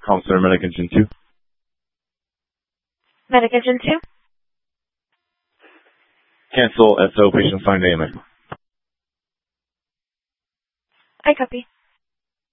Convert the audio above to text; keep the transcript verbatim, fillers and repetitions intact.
Call center, Medic Engine two. Medic Engine two. Cancel S O, patient signed A M A. I copy.